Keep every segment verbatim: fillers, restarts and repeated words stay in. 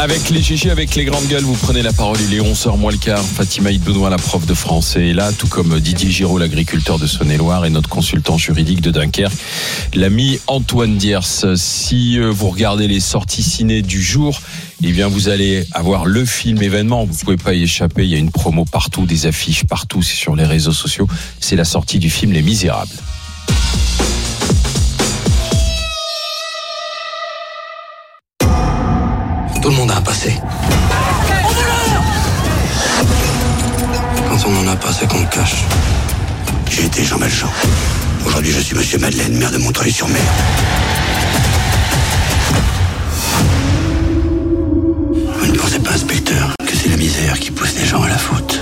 Avec les G G, avec les grandes gueules, vous prenez la parole. Il est onze heures moins le quart. Fatima Benoît, la prof de français, est là, tout comme Didier Giraud, l'agriculteur de Saône-et-Loire, et notre consultant juridique de Dunkerque, l'ami Antoine Diers. Si vous regardez les sorties ciné du jour, eh bien vous allez avoir le film événement. Vous ne pouvez pas y échapper. Il y a une promo partout, des affiches partout, c'est sur les réseaux sociaux. C'est la sortie du film Les Misérables. Tout le monde a un passé. Quand on en a pas, c'est qu'on le cache. J'ai été Jean Valjean. Aujourd'hui, je suis Monsieur Madeleine, maire de Montreuil-sur-Mer. Vous ne pensez pas, inspecteur, que c'est la misère qui pousse les gens à la faute?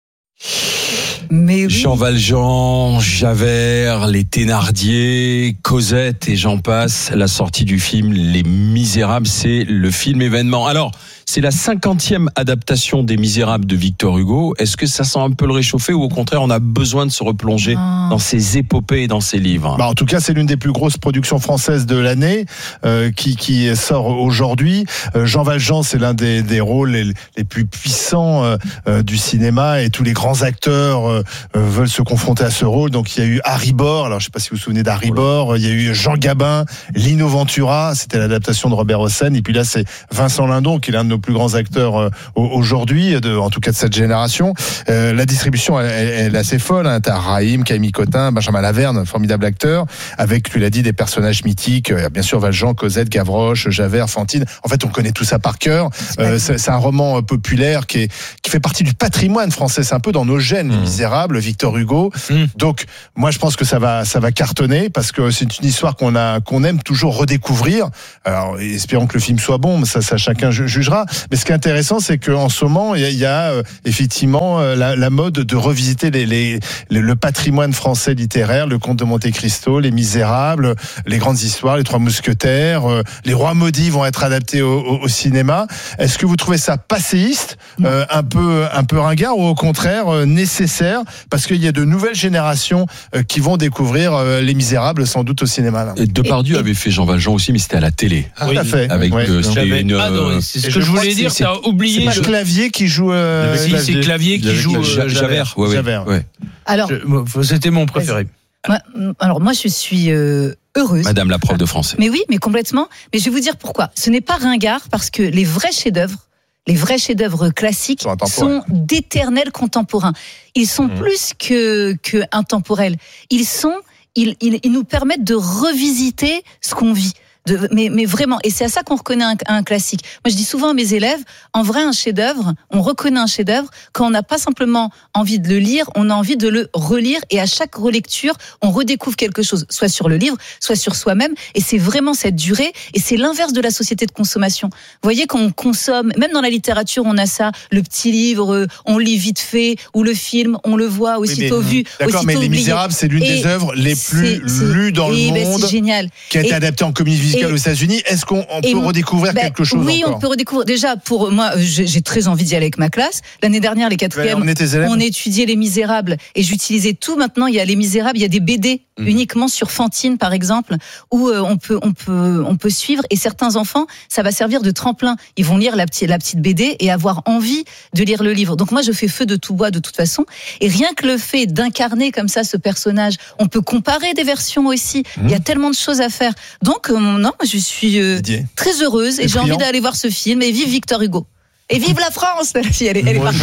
Mais oui. Jean Valjean, Javert, les Thénardier, Cosette et j'en passe. La sortie du film Les Misérables, c'est le film événement. Alors, c'est la cinquantième adaptation des Misérables de Victor Hugo. Est-ce que ça sent un peu le réchauffer ou au contraire, on a besoin de se replonger oh. dans ces épopées et dans ces livres? Bah en tout cas, c'est l'une des plus grosses productions françaises de l'année euh, qui, qui sort aujourd'hui. Euh, Jean Valjean, c'est l'un des, des rôles les, les plus puissants euh, euh, du cinéma et tous les grands acteurs euh, euh, veulent se confronter à ce rôle. Donc, il y a eu Harry Bor. Alors, je ne sais pas si vous vous souvenez d'Harry Bor. Il y a eu Jean Gabin, Lino Ventura. C'était l'adaptation de Robert Hossein. Et puis là, c'est Vincent Lindon, qui est l'un de nos plus grands acteurs euh, aujourd'hui, de, en tout cas de cette génération. Euh, la distribution, elle, elle, elle est assez folle. Hein. T'as Raïm, Camille Cotin, Benjamin Laverne, formidable acteur, avec, tu l'as dit, des personnages mythiques. Euh, bien sûr, Valjean, Cosette, Gavroche, Javert, Fantine. En fait, on connaît tout ça par cœur. Euh, c'est, c'est un roman populaire qui, est, qui fait partie du patrimoine français. C'est un peu dans nos gènes, mmh. Les Misérables, Victor Hugo. Mmh. Donc, moi, je pense que ça va, ça va cartonner parce que c'est une histoire qu'on a, qu'on aime toujours redécouvrir. Alors, espérons que le film soit bon, mais ça, ça chacun jugera. Mais ce qui est intéressant, c'est qu'en ce moment, il y a, il y a euh, effectivement euh, la, la mode de revisiter les, les, les, le patrimoine français littéraire, le Comte de Monte-Cristo, les Misérables, les grandes histoires, les Trois Mousquetaires, euh, les Rois maudits vont être adaptés au, au, au cinéma. Est-ce que vous trouvez ça passéiste, euh, un peu, un peu ringard, ou au contraire euh, nécessaire, parce qu'il y a de nouvelles générations euh, qui vont découvrir euh, les Misérables sans doute au cinéma là. Et Depardieu et, avait fait Jean Valjean aussi, mais c'était à la télé. Ah, oui, tout à fait. Avec ouais, euh, c'était une. Adoré. C'est ce que je, je voulais dire. C'est, t'as oublié. C'est pas Clavier qui joue. Euh, si, c'est Clavier qui joue euh, Javert. Ouais, Javert. Ouais. Alors, je, c'était mon préféré. Moi, alors moi, je suis euh, heureuse. Madame la prof de français. Mais oui, mais complètement. Mais je vais vous dire pourquoi. Ce n'est pas ringard parce que les vrais chefs-d'œuvre, les vrais chefs-d'œuvre classiques sont, sont d'éternels contemporains. Ils sont mmh. plus que que intemporels. Ils sont, ils, ils, ils nous permettent de revisiter ce qu'on vit. De, mais, mais vraiment, et c'est à ça qu'on reconnaît un, un classique. Moi, je dis souvent à mes élèves, en vrai, un chef-d'œuvre, on reconnaît un chef-d'œuvre quand on n'a pas simplement envie de le lire, on a envie de le relire, et à chaque relecture, on redécouvre quelque chose, soit sur le livre, soit sur soi-même, et c'est vraiment cette durée, et c'est l'inverse de la société de consommation. Vous voyez, quand on consomme, même dans la littérature, on a ça, le petit livre, on lit vite fait, ou le film, on le voit aussitôt oui, mais, vu, d'accord, aussitôt mais oublié. Les Misérables, c'est l'une et des œuvres les plus c'est, lues dans et le ben, monde, c'est génial. Qui a été et, adaptée en comédie musicale aux États-Unis. Est-ce qu'on on peut redécouvrir ben, quelque chose oui, encore? On peut redécouvrir. Déjà, pour moi, j'ai, j'ai très envie d'y aller avec ma classe. L'année dernière, les quatrièmes, ben, on, on étudiait Les Misérables et j'utilisais tout. Maintenant, il y a Les Misérables, il y a des B D mmh. uniquement sur Fantine, par exemple, où euh, on peut, on peut, on peut suivre. Et certains enfants, ça va servir de tremplin. Ils vont lire la petite, la petite B D et avoir envie de lire le livre. Donc moi, je fais feu de tout bois de toute façon. Et rien que le fait d'incarner comme ça ce personnage, on peut comparer des versions aussi. Mmh. Il y a tellement de choses à faire. Donc euh, non, je suis euh, très heureuse et, et j'ai envie d'aller voir ce film. Et vive Victor Hugo. Et vive la France! La fille, elle est, elle est partie.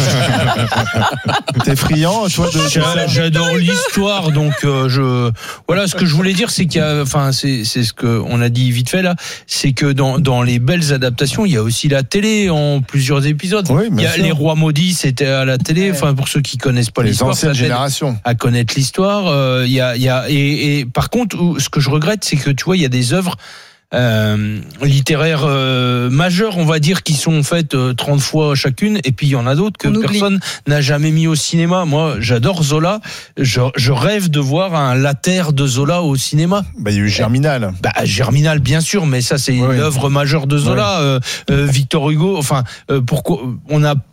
T'es friand, toi, de... J'adore l'histoire, donc euh, je voilà. Ce que je voulais dire, c'est qu'il y a, enfin, c'est c'est ce que on a dit vite fait là, c'est que dans dans les belles adaptations, il y a aussi la télé en plusieurs épisodes. Oui, il y a sûr. Les Rois maudits, c'était à la télé. Enfin, pour ceux qui connaissent pas les l'histoire, anciennes générations, à connaître l'histoire. Euh, il y a il y a et, et par contre, ce que je regrette, c'est que tu vois, il y a des œuvres Euh, littéraires euh, majeures, on va dire, qui sont faites euh, trente fois chacune, et puis il y en a d'autres que on personne oublie. N'a jamais mis au cinéma. Moi, j'adore Zola, je, je rêve de voir un Later de Zola au cinéma. Bah, il y a eu Germinal. Bah, Germinal, bien sûr, mais ça, c'est oui, une oui. œuvre majeure de Zola. Oui. Euh, euh, Victor Hugo, enfin, euh, pourquoi on a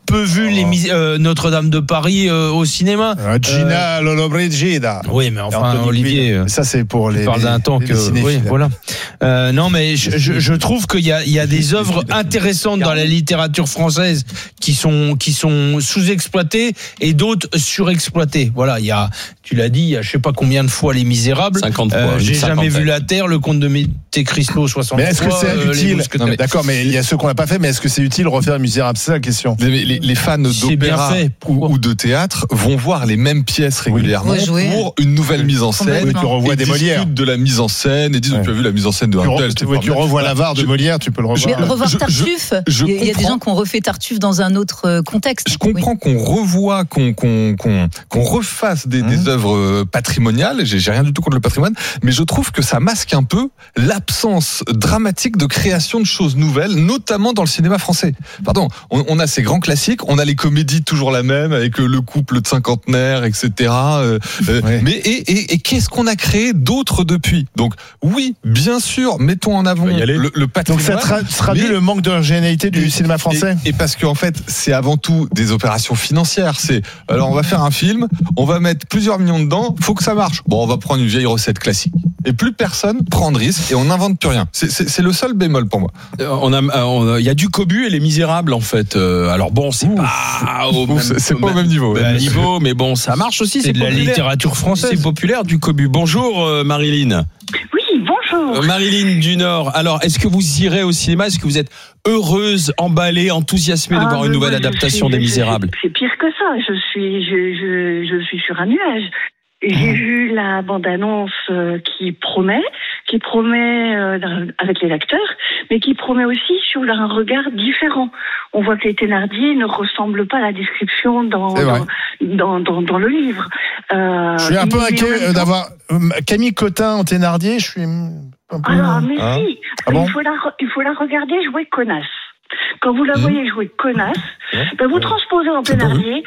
peu vu les mis- euh, Notre-Dame de Paris euh, au cinéma. Euh, Gina euh... Lollobrigida. Oui, mais enfin, Olivier. Euh, ça, c'est pour les. Parle d'un temps que. Oui, voilà. Euh, non, mais je, je, je trouve qu'il y a, il y a des œuvres intéressantes dans la littérature française qui sont, qui sont sous-exploitées et d'autres surexploitées. Voilà, il y a, tu l'as dit, il y a je sais pas combien de fois Les Misérables. cinquante fois. Euh, j'ai jamais vu La Terre, Le Comte de Monte Cristo, soixante fois. Mais est-ce que c'est euh, utile? Non, mais d'accord, mais il y a ceux qu'on n'a pas fait, mais est-ce que c'est utile refaire Les Misérables? C'est ça la question. Les, les, les fans d'opéra ou, ou de théâtre vont voir les mêmes pièces régulièrement oui. pour une nouvelle mise en scène. Oui, tu revois des Molières. De la mise en scène et disent ouais. tu as vu la mise en scène de Handel. Tu, re, tu revois l'Avare de Molière, tu peux le revoir. Mais revoir Tartuffe. Je, je il y a des gens qui ont refait Tartuffe dans un autre contexte. Je comprends oui. qu'on revoie, qu'on qu'on qu'on qu'on refasse des, mmh. des œuvres patrimoniales. J'ai, j'ai rien du tout contre le patrimoine, mais je trouve que ça masque un peu l'absence dramatique de création de choses nouvelles, notamment dans le cinéma français. Pardon, on, on a ces grands classiques, on a les comédies toujours la même avec le couple de cinquantenaires, et cetera. Euh, oui. Mais et, et, et qu'est-ce qu'on a créé d'autre depuis? Donc oui, bien sûr, mettons en avant le, le patrimoine. Donc ça tra- traduit mais, le manque d'originalité du et, cinéma français. Et, et parce qu'en fait, c'est avant tout des opérations financières. C'est alors on va faire un film, on va mettre plusieurs millions dedans, faut que ça marche. Bon, on va prendre une vieille recette classique. Et plus personne prend de risque et on n'invente plus rien. C'est, c'est, c'est le seul bémol pour moi. On a, on a, il y a du Cobu et Les Misérables en fait. Euh, alors bon, c'est Ouf. pas au Ouf, même, c'est, c'est au pas au même niveau. Même ouais. niveau, mais bon, ça marche aussi. C'est, c'est de populaire. La littérature française. C'est populaire du Cobu. Bonjour euh, Marilyn. Oui, bonjour. Euh, Marilyn du Nord. Alors, est-ce que vous irez au cinéma? Est-ce que vous êtes heureuse, emballée, enthousiasmée ah, de voir une nouvelle adaptation suis, des Misérables? C'est pire que ça. Je suis, je, je, je suis sur un nuage. J'ai mmh. vu la bande-annonce euh, qui promet, qui promet euh, avec les acteurs, mais qui promet aussi sur un regard différent. On voit que les Thénardier ne ressemblent pas à la description dans dans, dans, dans, dans le livre. Euh, je suis un peu inquiet temps... d'avoir Camille Cotin en Thénardier. Je suis un peu. Ah mais hein si, ah bon il faut la il faut la regarder jouer connasse. Quand vous la mmh. voyez jouer connasse, mmh. ben vous transposez en Thénardier.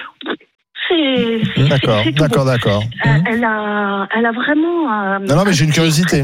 C'est, c'est, d'accord, c'est d'accord, beau. d'accord. Elle, elle a, elle a vraiment. Un, non, non, mais j'ai une curiosité.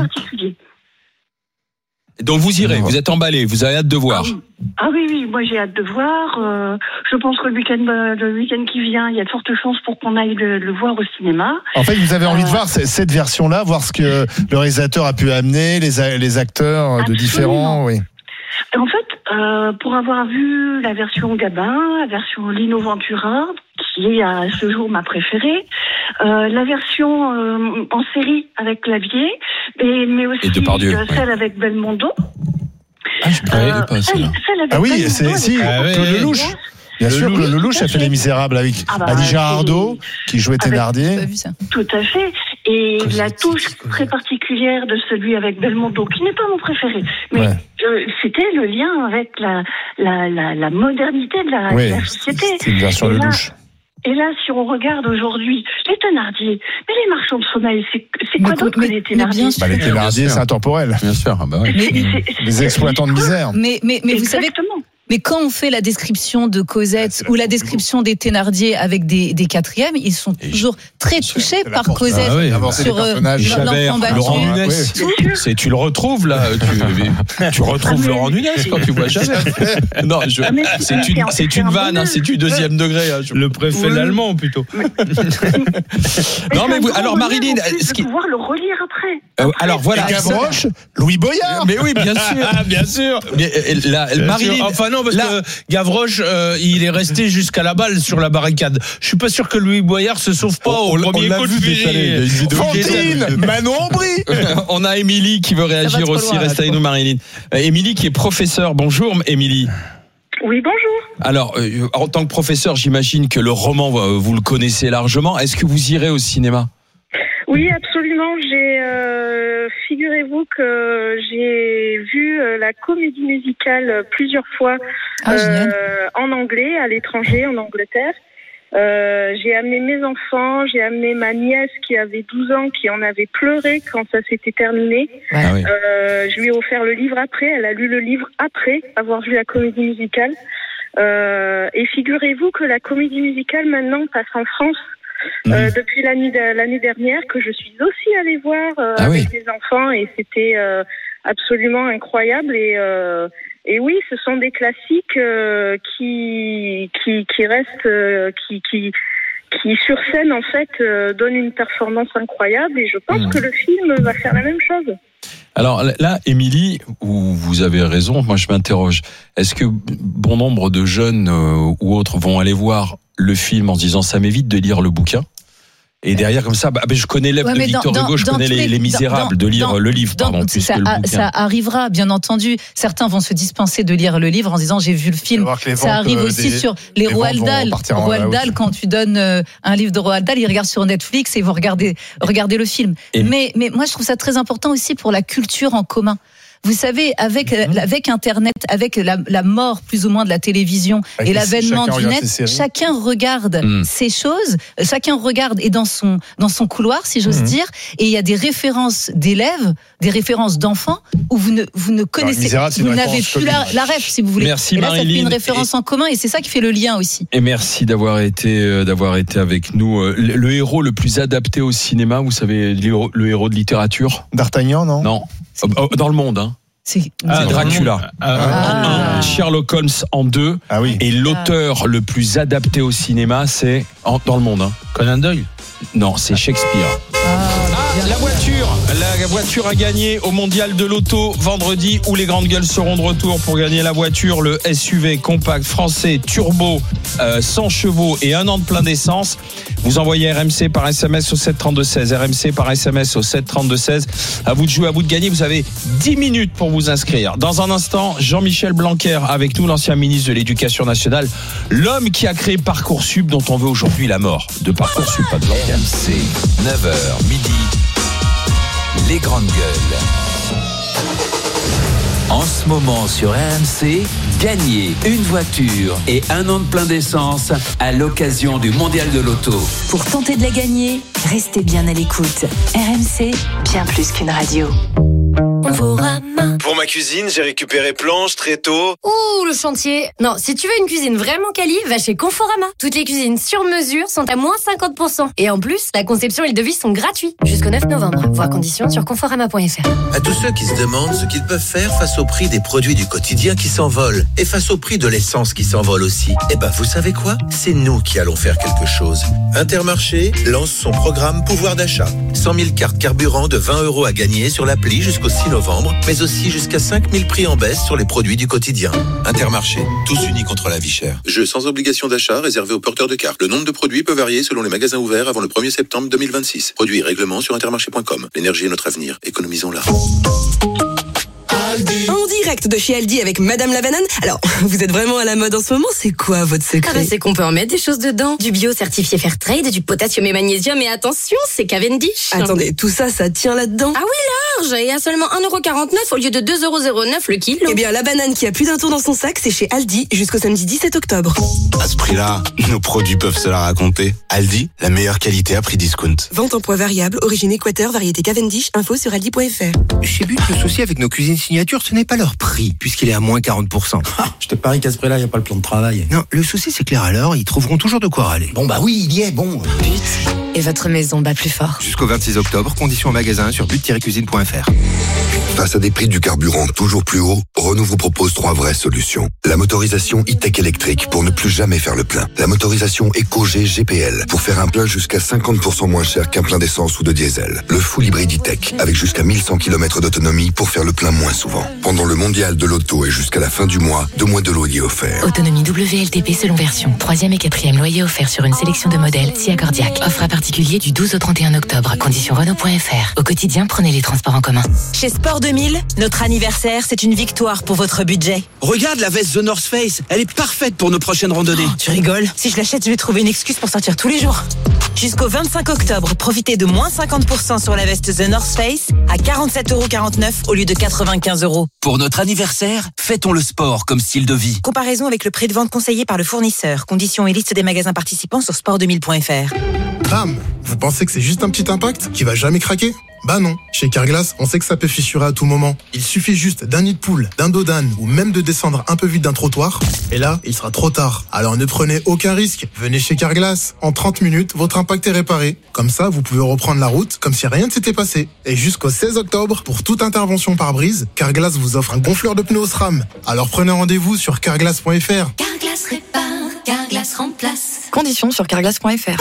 Donc vous irez, vous êtes emballé, vous avez hâte de voir. Ah oui, ah oui, oui, moi j'ai hâte de voir. Euh, je pense que le week-end, le week-end qui vient, il y a de fortes chances pour qu'on aille le, le voir au cinéma. En fait, vous avez envie euh, de voir cette version-là, voir ce que le réalisateur a pu amener, les, les acteurs absolument. De différents, oui. En fait, euh, pour avoir vu la version Gabin, la version Lino Ventura, qui est à ce jour ma préférée, euh, la version euh, en série avec Clavier, mais, mais aussi Depardieu, euh, celle ouais. avec Belmondo. Ah, je ne euh, pas celle, celle avec Ah oui, Belmondo, c'est si, ah, Claude ouais, Lelouch. ouais. Bien sûr, Claude Lelouch a fait Les Misérables avec ah bah, Adija Ardo, qui jouait Thénardier. Tout à fait. Et Très la touche très particulière de celui avec Belmondo, qui n'est pas mon préféré, mais ouais. euh, c'était le lien avec la, la, la, la modernité de la, oui, de la société. C'est une version Lelouch. Et là, si on regarde aujourd'hui les Thénardier, mais les marchands de sommeil, c'est, c'est quoi d'autre que les Thénardier? Bah, les Thénardier, c'est intemporel. Bien sûr. Ah bah ouais. c'est, c'est, c'est, les exploitants de misère. Mais, mais, mais vous savez. Mais quand on fait la description de Cosette ou la description des Thénardier avec des, des quatrièmes, ils sont toujours très touchés par Cosette. Ah oui, sur euh, Chabert, Laurent Nunez. Oui. C'est, tu le retrouves là. Tu, tu retrouves ah, Laurent Nunez quand tu vois Chabert. Non, je, ah, c'est, c'est une, c'est une vanne, hein, c'est du deuxième degré. Hein, je... Le préfet oui. l'allemand plutôt. Non mais vous, alors Marilyn, ce qui pouvoir le relire après. Euh, alors voilà. Et Gavroche, Louis Boyard. Mais oui, bien sûr, bien sûr. Mais la, Marilyn. Enfin non, parce là, que Gavroche, euh, il est resté jusqu'à la balle sur la barricade. Je suis pas sûr que Louis Boyard se sauve pas on, au on, premier on coup de fusil. Fantine, Manon Aubry. On a Émilie qui veut réagir aussi. Loin, Reste avec nous, Marilyn. Euh, Émilie qui est professeure. Bonjour, Émilie. Oui, bonjour. Alors, euh, en tant que professeur, j'imagine que le roman, vous le connaissez largement. Est-ce que vous irez au cinéma? Oui, absolument. J'ai, euh, figurez-vous que j'ai vu euh, la comédie musicale plusieurs fois ah, euh, en anglais, à l'étranger, en Angleterre. Euh, j'ai amené mes enfants, j'ai amené ma nièce qui avait douze ans, qui en avait pleuré quand ça s'était terminé. Ah oui. euh, je lui ai offert le livre après, elle a lu le livre après avoir vu la comédie musicale. Euh, et figurez-vous que la comédie musicale maintenant passe en France. Euh, mmh. Depuis l'année, l'année dernière, que je suis aussi allée voir euh, ah avec oui. des enfants, et c'était euh, absolument incroyable. Et, euh, et oui, ce sont des classiques euh, qui, qui, qui restent, euh, qui, qui, qui sur scène en fait euh, donnent une performance incroyable, et je pense mmh. que le film va faire la même chose. Alors là, Émilie, vous avez raison, moi je m'interroge. Est-ce que bon nombre de jeunes euh, ou autres vont aller voir le film en se disant ça m'évite de lire le bouquin ? Et derrière, comme ça, bah, je connais l'œuvre ouais, de Victor dans, Hugo, je connais les, les Misérables, dans, de lire dans, le livre, dans, pardon, plus ça, que le a, bouquin. Ça arrivera, bien entendu. Certains vont se dispenser de lire le livre en disant j'ai vu le film. Ça arrive aussi des, sur les Roald Dahl. Roald Dahl, quand tu donnes euh, un livre de Roald Dahl, ils regardent sur Netflix et ils vont regarder, regarder le film. Et mais, mais moi, je trouve ça très important aussi pour la culture en commun. Vous savez, avec mmh. avec Internet, avec la, la mort plus ou moins de la télévision avec et l'avènement du net, chacun regarde mmh. ces choses, chacun regarde et dans son dans son couloir, si j'ose mmh. dire, et il y a des références d'élèves, des références d'enfants où vous ne vous ne connaissez, Alors, vous n'avez plus la, la ref, si vous voulez. Merci et là, Marie-Line. Ça fait une référence et, en commun et c'est ça qui fait le lien aussi. Et merci d'avoir été euh, d'avoir été avec nous. Le, le héros le plus adapté au cinéma, vous savez, le héros, le héros de littérature. D'Artagnan, non ? Non. Dans le monde, hein. C'est, ah, c'est Dracula. Ah. Sherlock Holmes en deux. Ah oui. Et l'auteur le plus adapté au cinéma, c'est en, dans le monde. Hein. Conan Doyle. Non, c'est Shakespeare. Ah, ah, la voiture, la voiture à gagner au mondial de l'auto vendredi où les grandes gueules seront de retour pour gagner la voiture, le S U V compact français turbo euh, cent chevaux et un an de plein d'essence. Vous envoyez R M C par S M S au sept trente-deux seize. R M C par S M S au sept trente-deux seize. À vous de jouer, à vous de gagner. Vous avez dix minutes pour vous inscrire. Dans un instant, Jean-Michel Blanquer avec nous, l'ancien ministre de l'Éducation nationale, l'homme qui a créé Parcoursup, dont on veut aujourd'hui la mort de Parcoursup. Pas de R M C, neuf heures midi, les grandes gueules. En ce moment sur R M C, gagnez une voiture et un an de plein d'essence à l'occasion du mondial de l'auto. Pour tenter de la gagner, restez bien à l'écoute. R M C, bien plus qu'une radio. Pour ma cuisine, j'ai récupéré planches, tréteaux. Ouh, le chantier. Non, si tu veux une cuisine vraiment quali, va chez Conforama. Toutes les cuisines sur mesure sont à moins cinquante pour cent. Et en plus, la conception et le devis sont gratuits. Jusqu'au neuf novembre. Voir conditions sur conforama point f r. À tous ceux qui se demandent ce qu'ils peuvent faire face au prix des produits du quotidien qui s'envolent et face au prix de l'essence qui s'envole aussi, eh ben, vous savez quoi ? C'est nous qui allons faire quelque chose. Intermarché lance son programme pouvoir d'achat. cent mille cartes carburant de vingt euros à gagner sur l'appli jusqu'au six novembre, mais aussi jusqu'à cinq mille prix en baisse sur les produits du quotidien. Intermarché, tous unis contre la vie chère. Jeu sans obligation d'achat réservé aux porteurs de cartes. Le nombre de produits peut varier selon les magasins ouverts avant le premier septembre deux mille vingt-six. Produits et règlements sur intermarché point com. L'énergie est notre avenir. Économisons-la. En direct de chez Aldi avec Madame la Banane. Alors, vous êtes vraiment à la mode en ce moment, c'est quoi votre secret ? Ah bah c'est qu'on peut en mettre des choses dedans. Du bio certifié Fairtrade, du potassium et magnésium, et attention, c'est Cavendish. Attendez, tout ça, ça tient là-dedans ? Ah oui, large, et à seulement un euro quarante-neuf au lieu de deux euros zéro neuf le kilo. Eh bien, la banane qui a plus d'un tour dans son sac, c'est chez Aldi jusqu'au samedi dix-sept octobre. À ce prix-là, nos produits peuvent se la raconter. Aldi, la meilleure qualité à prix discount. Vente en poids variable, origine Équateur, variété Cavendish, info sur aldi point f r. Chez But, le souci avec nos cuisines signatures, ce n'est pas leur prix, puisqu'il est à moins quarante pour cent. Ah, je te parie qu'à ce prix-là, il n'y a pas le plan de travail. Non, le souci, c'est que les râleurs, ils trouveront toujours de quoi râler. Bon, bah oui, il y est, bon. But, et votre maison bat plus fort. Jusqu'au vingt-six octobre, conditions en magasin sur but tiret cuisine point f r. Face à des prix du carburant toujours plus hauts, Renault vous propose trois vraies solutions. La motorisation e-tech électrique pour ne plus jamais faire le plein. La motorisation EcoG G P L pour faire un plein jusqu'à cinquante pour cent moins cher qu'un plein d'essence ou de diesel. Le full hybride e-tech avec jusqu'à mille cent kilomètres d'autonomie pour faire le plein moins souvent. Pendant le mondial de l'auto et jusqu'à la fin du mois, deux mois de loyer offert. Autonomie W L T P selon version. Troisième et quatrième loyer offert sur une sélection de modèles si accordiaque. Offre à particulier du douze au trente et un octobre. Conditions Renault point f r. Au quotidien, prenez les transports en commun. Chez Sport deux mille, notre anniversaire, c'est une victoire pour votre budget. Regarde la veste The North Face, elle est parfaite pour nos prochaines randonnées. Oh, tu rigoles? Si je l'achète, je vais trouver une excuse pour sortir tous les jours. Jusqu'au vingt-cinq octobre, profitez de moins cinquante pour cent sur la veste The North Face à quarante-sept euros quarante-neuf au lieu de quatre-vingt-quinze euros. Pour notre anniversaire, fêtons le sport comme style de vie. Comparaison avec le prix de vente conseillé par le fournisseur. Conditions et liste des magasins participants sur sport deux mille point f r. Bam! Vous pensez que c'est juste un petit impact qui va jamais craquer? Bah non, chez Carglass, on sait que ça peut fissurer à tout moment. Il suffit juste d'un nid de poule, d'un dos d'âne ou même de descendre un peu vite d'un trottoir. Et là, il sera trop tard. Alors ne prenez aucun risque. Venez chez Carglass. En trente minutes, votre impact est réparé. Comme ça, vous pouvez reprendre la route comme si rien ne s'était passé. Et jusqu'au seize octobre, pour toute intervention par brise, Carglass vous offre un gonfleur de pneus SRAM. Alors prenez rendez-vous sur carglass point f r. Carglass répare, Carglass remplace. Conditions sur carglass point f r.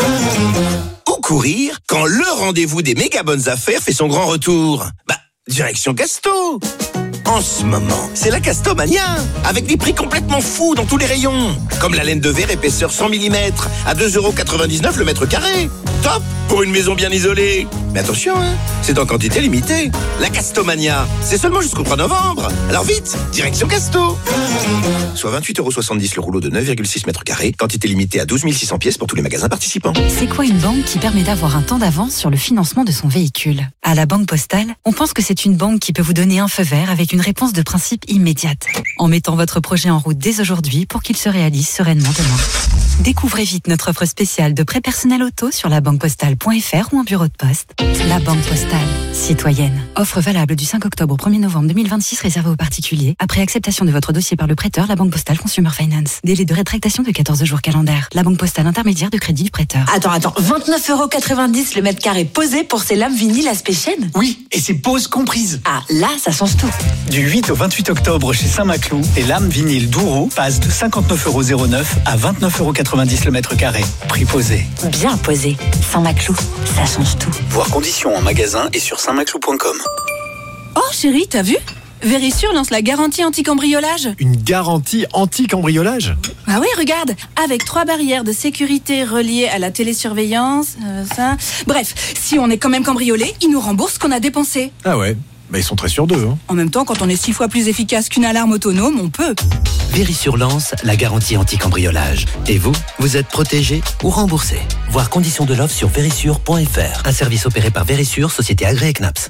Où courir quand le rendez-vous des méga bonnes affaires fait son grand retour? Bah, direction Casto. En ce moment, c'est la Castomania, avec des prix complètement fous dans tous les rayons. Comme la laine de verre épaisseur cent millimètres à deux euros quatre-vingt-dix-neuf le mètre carré. Top pour une maison bien isolée. Mais attention, hein, c'est en quantité limitée. La Castomania, c'est seulement jusqu'au trois novembre. Alors vite, direction Casto. Soit vingt-huit euros soixante-dix le rouleau de neuf virgule six mètres carrés, quantité limitée à douze mille six cents pièces pour tous les magasins participants. C'est quoi une banque qui permet d'avoir un temps d'avance sur le financement de son véhicule? À la Banque Postale, on pense que c'est une banque qui peut vous donner un feu vert avec une réponse de principe immédiate, en mettant votre projet en route dès aujourd'hui pour qu'il se réalise sereinement demain. Découvrez vite notre offre spéciale de prêt personnel auto sur la banque postale point f r ou en bureau de poste. La Banque Postale, citoyenne. Offre valable du cinq octobre au premier novembre deux mille vingt-six réservée aux particuliers. Après acceptation de votre dossier par le prêteur, la Banque Postale Consumer Finance. Délai de rétractation de quatorze jours calendaires. La Banque Postale intermédiaire de crédit du prêteur. Attends, attends, vingt-neuf euros quatre-vingt-dix le mètre carré posé pour ces lames vinyles aspect chaîne? Oui, et c'est pose comprise. Ah, là, ça change tout. Du huit au vingt-huit octobre chez Saint-Maclou, les lames vinyles Douro passent de cinquante-neuf euros zéro neuf à vingt-neuf euros quatre-vingt-dix le mètre carré. Prix posé. Bien posé. Saint-Maclou, ça change tout. Voir conditions en magasin et sur saint maclou point com. Oh chérie, t'as vu? Vérissure lance la garantie anti-cambriolage. Une garantie anti-cambriolage? Ah oui, regarde, avec trois barrières de sécurité reliées à la télésurveillance, euh, ça... Bref, si on est quand même cambriolé, ils nous remboursent ce qu'on a dépensé. Ah ouais, bah ils sont très sûrs d'eux. Hein. En même temps, quand on est six fois plus efficace qu'une alarme autonome, on peut. Vérissure lance la garantie anti-cambriolage. Et vous, vous êtes protégé ou remboursé. Voir conditions de l'offre sur vérissure point f r. Un service opéré par Vérissure, société agréée C N A P S.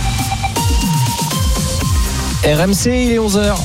R M C, il est onze heures.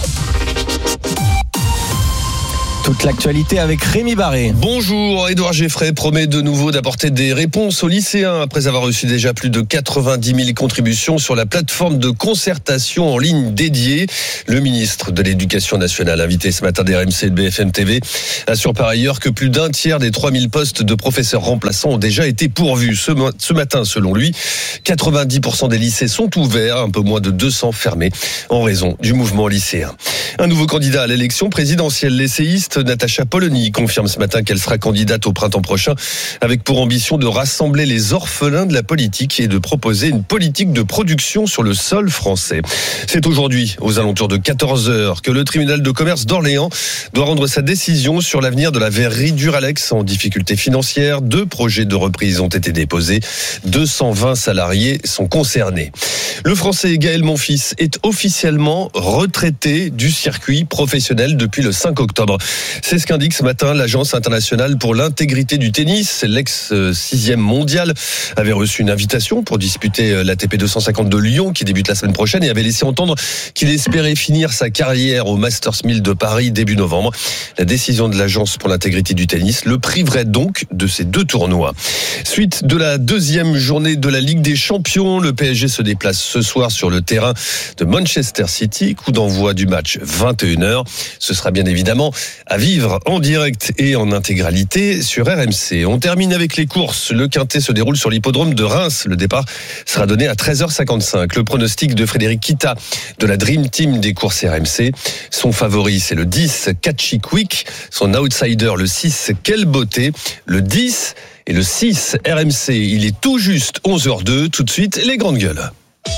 Toute l'actualité avec Rémi Barré. Bonjour, Édouard Geffray promet de nouveau d'apporter des réponses aux lycéens après avoir reçu déjà plus de quatre-vingt-dix mille contributions sur la plateforme de concertation en ligne dédiée. Le ministre de l'Éducation nationale, invité ce matin des R M C et de B F M T V, assure par ailleurs que plus d'un tiers des trois mille postes de professeurs remplaçants ont déjà été pourvus. Ce, ce matin, selon lui, quatre-vingt-dix pour cent des lycées sont ouverts, un peu moins de deux cents fermés en raison du mouvement lycéen. Un nouveau candidat à l'élection présidentielle, l'essayiste Natacha Polony confirme ce matin qu'elle sera candidate au printemps prochain avec pour ambition de rassembler les orphelins de la politique et de proposer une politique de production sur le sol français. C'est aujourd'hui, aux alentours de quatorze heures, que le tribunal de commerce d'Orléans doit rendre sa décision sur l'avenir de la verrerie Duralex en difficulté financière. Deux projets de reprise ont été déposés. deux cent vingt salariés sont concernés. Le Français Gaël Monfils est officiellement retraité du circuit professionnel depuis le cinq octobre. C'est ce qu'indique ce matin l'Agence internationale pour l'intégrité du tennis. L'ex-sixième mondial avait reçu une invitation pour disputer l'A T P deux cent cinquante de Lyon qui débute la semaine prochaine et avait laissé entendre qu'il espérait finir sa carrière au Masters mille de Paris début novembre. La décision de l'Agence pour l'intégrité du tennis le priverait donc de ces deux tournois. Suite de la deuxième journée de la Ligue des Champions, le P S G se déplace ce soir sur le terrain de Manchester City. Coup d'envoi du match vingt et une heures. Ce sera bien évidemment à vivre en direct et en intégralité sur R M C. On termine avec les courses. Le Quintet se déroule sur l'hippodrome de Reims. Le départ sera donné à treize heures cinquante-cinq. Le pronostic de Frédéric Kita de la Dream Team des courses R M C. Son favori, c'est le dix, Catchy Quick. Son outsider, le six, Quelle Beauté. Le dix et le six, R M C. Il est tout juste onze heures deux. Tout de suite, les grandes gueules.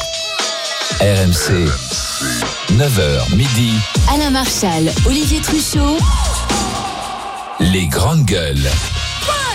R M C, neuf heures midi. Alain Marchal, Olivier Truchot. Les grandes gueules.